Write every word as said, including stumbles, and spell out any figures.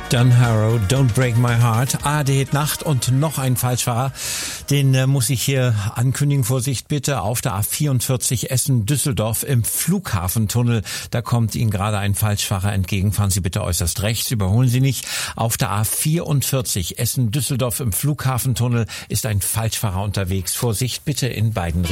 Don Harrow, Don't Break My Heart, A R D Nacht und noch ein Falschfahrer, den äh, muss ich hier ankündigen, Vorsicht bitte, auf der A vierundvierzig Essen-Düsseldorf im Flughafentunnel, da kommt Ihnen gerade ein Falschfahrer entgegen, fahren Sie bitte äußerst rechts, überholen Sie nicht. Auf der A vierundvierzig Essen-Düsseldorf im Flughafentunnel ist ein Falschfahrer unterwegs, Vorsicht bitte in beiden